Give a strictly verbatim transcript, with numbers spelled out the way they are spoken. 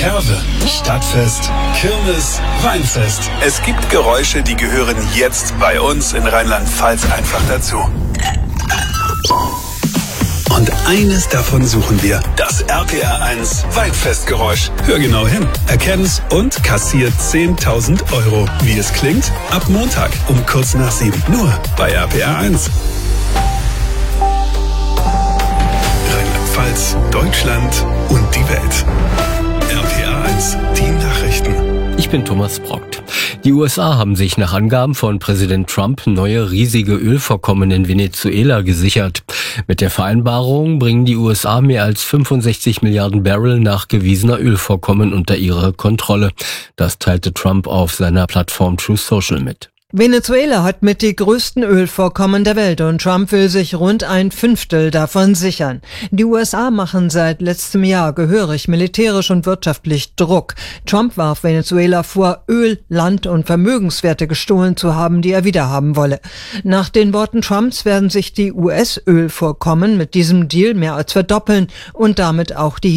Kerwe, Stadtfest, Kirmes, Weinfest. Es gibt Geräusche, die gehören jetzt bei uns in Rheinland-Pfalz einfach dazu. Und eines davon suchen wir, das R P R eins Weinfestgeräusch. Hör genau hin, erkenn's und kassier zehntausend Euro. Wie es klingt? Ab Montag um kurz nach sieben. Nur bei R P R eins. Rheinland-Pfalz, Deutschland und die Welt. R P R eins, die Nachrichten. Ich bin Thomas Brockt. Die U S A haben sich nach Angaben von Präsident Trump neue riesige Ölvorkommen in Venezuela gesichert. Mit der Vereinbarung bringen die U S A mehr als fünfundsechzig Milliarden Barrel nachgewiesener Ölvorkommen unter ihre Kontrolle. Das teilte Trump auf seiner Plattform Truth Social mit. Venezuela hat mit die größten Ölvorkommen der Welt und Trump will sich rund ein Fünftel davon sichern. Die U S A machen seit letztem Jahr gehörig militärisch und wirtschaftlich Druck. Trump warf Venezuela vor, Öl, Land und Vermögenswerte gestohlen zu haben, die er wiederhaben wolle. Nach den Worten Trumps werden sich die U S-Ölvorkommen mit diesem Deal mehr als verdoppeln und damit auch die